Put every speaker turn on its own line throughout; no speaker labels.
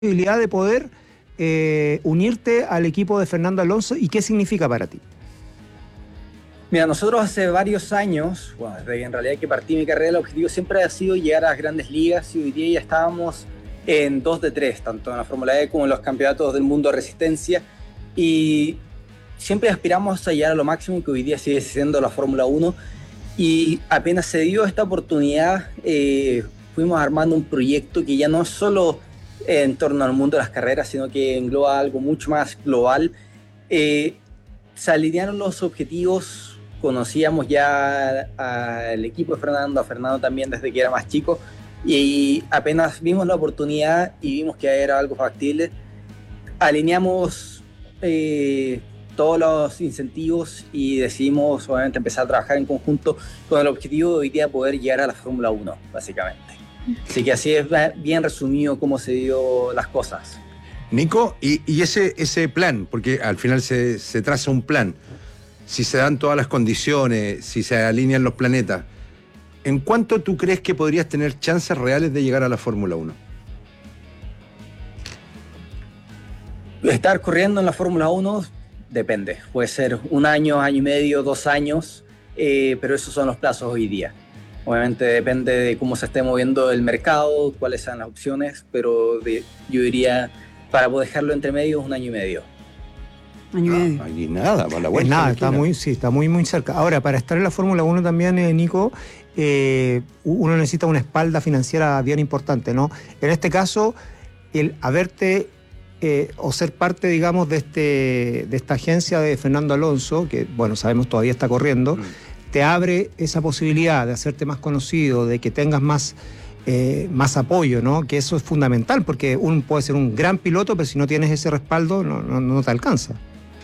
posibilidad de poder unirte al equipo de Fernando Alonso y qué significa para ti?
Mira, nosotros hace varios años, bueno, desde en realidad que partí mi carrera, el objetivo siempre ha sido llegar a las grandes ligas y hoy día ya estábamos en 2 de 3, tanto en la Fórmula E como en los campeonatos del mundo de resistencia, y siempre aspiramos a llegar a lo máximo, que hoy día sigue siendo la Fórmula 1, y apenas se dio esta oportunidad, fuimos armando un proyecto que ya no es solo en torno al mundo de las carreras, sino que engloba algo mucho más global. Se alinearon los objetivos. Conocíamos ya al equipo de Fernando, a Fernando también desde que era más chico, y apenas vimos la oportunidad y vimos que era algo factible, alineamos todos los incentivos y decidimos obviamente empezar a trabajar en conjunto con el objetivo de hoy día poder llegar a la Fórmula 1, básicamente. Así que así es bien resumido cómo se dio las cosas.
Nico, y ese plan, porque al final se traza un plan, si se dan todas las condiciones, si se alinean los planetas, ¿en cuánto tú crees que podrías tener chances reales de llegar a la Fórmula 1?
Estar corriendo en la Fórmula 1 depende. Puede ser 1 año, año y medio, 2 años, pero esos son los plazos hoy día. Obviamente depende de cómo se esté moviendo el mercado, cuáles sean las opciones, pero yo diría, para poder dejarlo entre medio, 1 año y medio.
Año y medio.
Aquí nada, para la vuelta.
Nada, está muy cerca. Ahora, para estar en la Fórmula 1 también, Nico, uno necesita una espalda financiera bien importante, ¿no? En este caso, el haberte o ser parte, digamos, de esta agencia de Fernando Alonso, que, bueno, sabemos todavía está corriendo, te abre esa posibilidad de hacerte más conocido, de que tengas más apoyo, ¿no? Que eso es fundamental, porque uno puede ser un gran piloto, pero si no tienes ese respaldo, no te alcanza.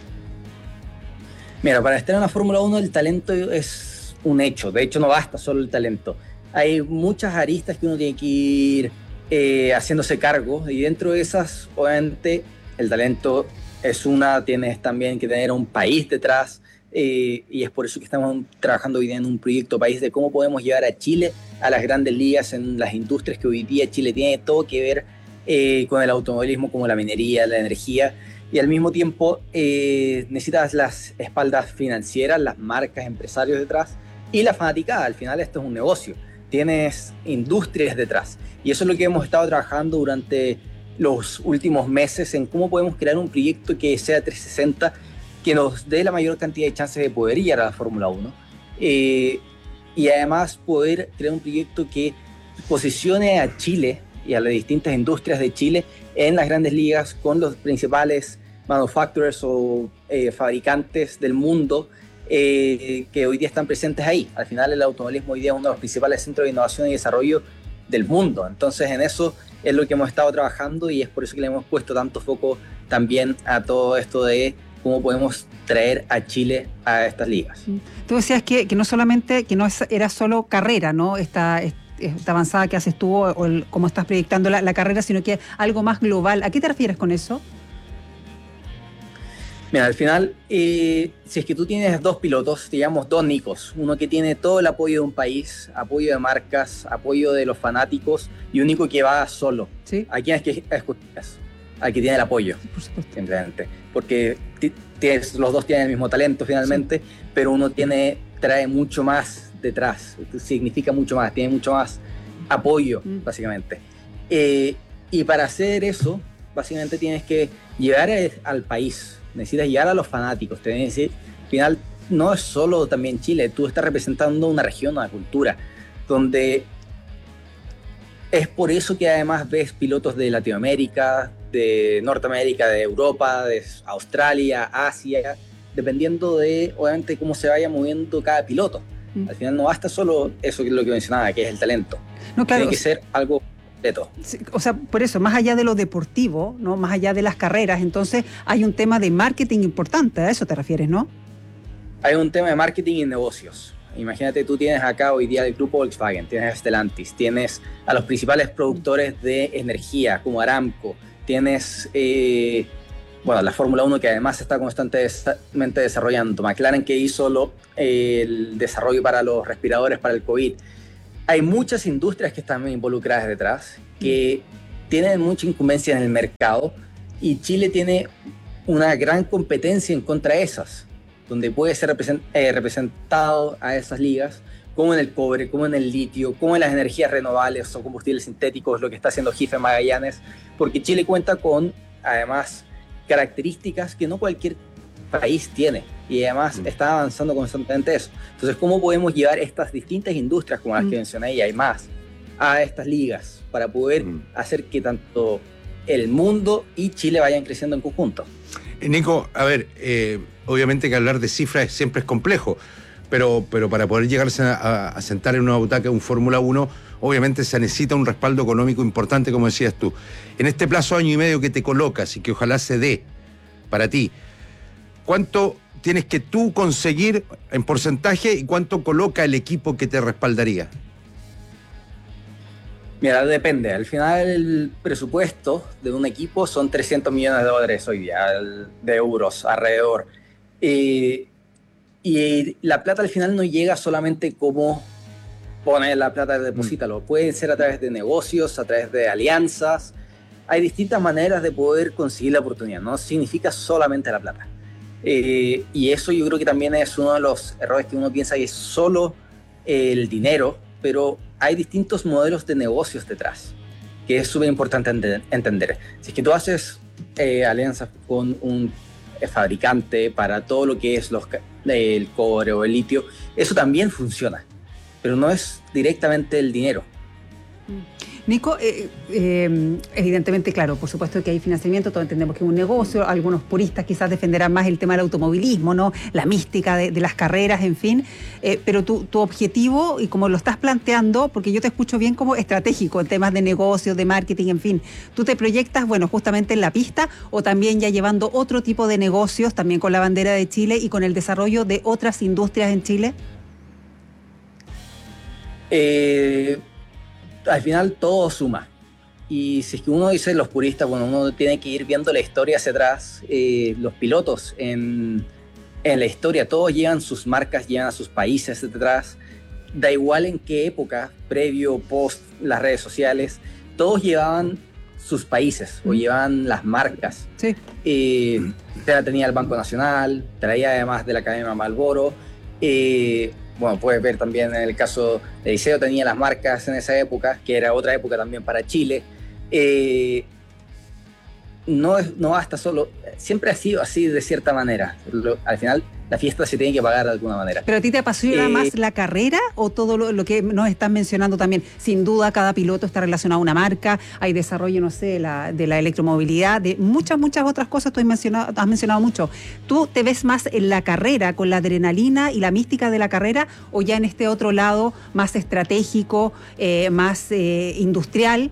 Mira, para estar en la Fórmula 1 el talento es un hecho. De hecho, no basta solo el talento. Hay muchas aristas que uno tiene que ir haciéndose cargo, y dentro de esas, obviamente, el talento es una. Tienes también que tener un país detrás, y es por eso que estamos trabajando hoy día en un proyecto país de cómo podemos llevar a Chile a las grandes ligas en las industrias que hoy día Chile tiene todo que ver con el automovilismo, como la minería, la energía. Y al mismo tiempo necesitas las espaldas financieras, las marcas, empresarios detrás y la fanaticada. Al final esto es un negocio, tienes industrias detrás. Y eso es lo que hemos estado trabajando durante los últimos meses, en cómo podemos crear un proyecto que sea 360, que nos dé la mayor cantidad de chances de poder llegar a la Fórmula 1. Y además poder crear un proyecto que posicione a Chile y a las distintas industrias de Chile en las grandes ligas con los principales manufacturers o fabricantes del mundo que hoy día están presentes ahí. Al final el automovilismo hoy día es uno de los principales centros de innovación y desarrollo del mundo. Entonces en eso es lo que hemos estado trabajando, y es por eso que le hemos puesto tanto foco también a todo esto de cómo podemos traer a Chile a estas ligas.
Tú decías que no solamente, que no era solo carrera, ¿no? Esta avanzada que haces tú, o cómo estás proyectando la carrera, sino que algo más global. ¿A qué te refieres con eso?
Mira, al final, si es que tú tienes 2 pilotos, digamos 2 Nicos, uno que tiene todo el apoyo de un país, apoyo de marcas, apoyo de los fanáticos, y un Nico que va solo.
¿Sí?
¿A quién es que escuchas? Al que tiene el apoyo,
por supuesto.
simplemente. Porque los dos tienen el mismo talento finalmente, sí, pero uno trae mucho más detrás, significa mucho más, tiene mucho más apoyo, básicamente. Y para hacer eso, básicamente tienes que llegar al país, necesitas llegar a los fanáticos, al final no es solo también Chile, tú estás representando una región, una cultura, donde es por eso que además ves pilotos de Latinoamérica, de Norteamérica, de Europa, de Australia, Asia, dependiendo de, obviamente, cómo se vaya moviendo cada piloto. Al final no basta solo eso, que es lo que mencionaba, que es el talento.
No, claro,
tiene que ser algo completo.
O sea, por eso, más allá de lo deportivo, ¿no? Más allá de las carreras, entonces hay un tema de marketing importante, a eso te refieres, ¿no?
Hay un tema de marketing y negocios. Imagínate, tú tienes acá hoy día el grupo Volkswagen, tienes a Stellantis, tienes a los principales productores de energía como Aramco, tienes la Fórmula 1, que además se está constantemente desarrollando, McLaren, que hizo el desarrollo para los respiradores para el COVID. Hay muchas industrias que están involucradas detrás, que tienen mucha incumbencia en el mercado y Chile tiene una gran competencia en contra de esas, donde puede ser representado a esas ligas, como en el cobre, como en el litio, como en las energías renovables o combustibles sintéticos, lo que está haciendo GIF en Magallanes, porque Chile cuenta con, además, características que no cualquier país tiene, y además está avanzando constantemente eso. Entonces, ¿cómo podemos llevar estas distintas industrias, como las que mencioné, y hay más, a estas ligas, para poder hacer que tanto el mundo y Chile vayan creciendo en conjunto?
Nico, a ver, obviamente que hablar de cifras siempre es complejo, pero para poder llegarse a sentar en una butaca de un Fórmula 1, obviamente se necesita un respaldo económico importante, como decías tú. En este plazo año y medio que te colocas y que ojalá se dé para ti, ¿cuánto tienes que tú conseguir en porcentaje y cuánto coloca el equipo que te respaldaría?
Mira, depende. Al final el presupuesto de un equipo son 300 millones de dólares hoy día, de euros alrededor. Y la plata al final no llega solamente como poner la plata, deposítalo. Puede ser a través de negocios, a través de alianzas. Hay distintas maneras de poder conseguir la oportunidad. No significa solamente la plata. Y eso yo creo que también es uno de los errores que uno piensa que es solo el dinero, pero hay distintos modelos de negocios detrás, que es súper importante entender. Si es que tú haces alianzas con un fabricante para todo lo que es el cobre o el litio, eso también funciona, pero no es directamente el dinero.
Nico, evidentemente, claro, por supuesto que hay financiamiento, todos entendemos que es un negocio, algunos puristas quizás defenderán más el tema del automovilismo, ¿no? La mística de las carreras, en fin, pero tu objetivo, y como lo estás planteando, porque yo te escucho bien como estratégico en temas de negocios, de marketing, en fin, ¿tú te proyectas, bueno, justamente en la pista o también ya llevando otro tipo de negocios, también con la bandera de Chile y con el desarrollo de otras industrias en Chile?
Al final todo suma. Y si es que uno dice los puristas, bueno, uno tiene que ir viendo la historia hacia atrás. Los pilotos en la historia, todos llevan sus marcas, llevan a sus países detrás. Da igual en qué época, previo, post, las redes sociales, todos llevaban sus países o llevaban las marcas.
Sí.
Tenía el Banco Nacional, traía además de la Academia Marlboro. Bueno, puedes ver también en el caso de Liceo, tenía las marcas en esa época, que era otra época también para Chile. No basta solo, siempre ha sido así de cierta manera. Al final, la fiesta se tiene que pagar de alguna manera.
¿Pero a ti te apasiona más la carrera o todo lo que nos están mencionando también? Sin duda, cada piloto está relacionado a una marca, hay desarrollo, no sé, de la electromovilidad, de muchas otras cosas. Tú has mencionado mucho. ¿Tú te ves más en la carrera, con la adrenalina y la mística de la carrera, o ya en este otro lado más estratégico, más industrial?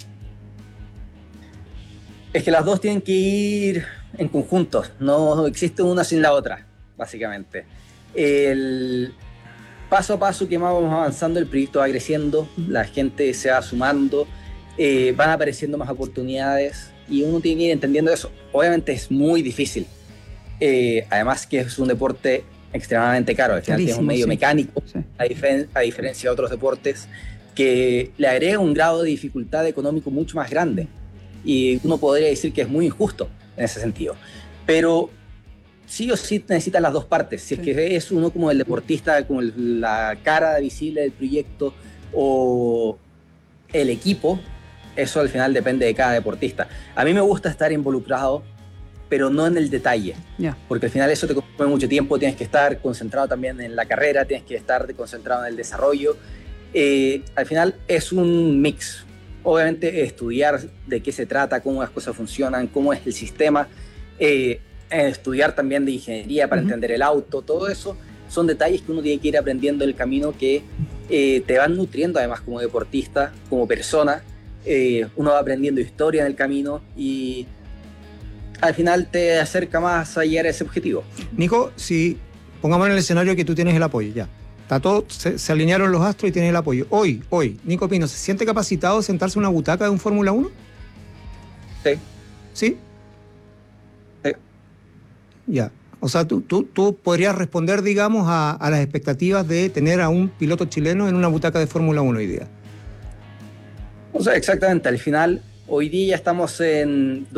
Es que las dos tienen que ir en conjunto, no existe una sin la otra, básicamente. El paso a paso que vamos avanzando, el proyecto va creciendo, la gente se va sumando, van apareciendo más oportunidades y uno tiene que ir entendiendo eso. Obviamente es muy difícil, además que es un deporte extremadamente caro, al final es un medio mecánico, sí. a diferencia de otros deportes, que le agrega un grado de dificultad económico mucho más grande. Y uno podría decir que es muy injusto en ese sentido. Pero sí o sí necesitan las dos partes. Si es que es uno como el deportista, como la cara visible del proyecto o el equipo, eso al final depende de cada deportista. A mí me gusta estar involucrado, pero no en el detalle. Porque al final eso te consume mucho tiempo, tienes que estar concentrado también en la carrera, tienes que estar concentrado en el desarrollo. Al final es un mix. Obviamente estudiar de qué se trata, cómo las cosas funcionan, cómo es el sistema, estudiar también de ingeniería para entender el auto, todo eso son detalles que uno tiene que ir aprendiendo en el camino que te van nutriendo además como deportista, como persona, uno va aprendiendo historia en el camino y al final te acerca más a llegar a ese objetivo.
Nico, si pongamos en el escenario que tú tienes el apoyo ya. Está todo, se alinearon los astros y tienes el apoyo. Hoy, Nico Pino, ¿se siente capacitado de sentarse en una butaca de un Fórmula 1?
Sí.
¿Sí?
Sí.
Ya. O sea, tú podrías responder, digamos, a las expectativas de tener a un piloto chileno en una butaca de Fórmula 1 hoy día.
O sea, exactamente. Al final, Hoy día ya estamos en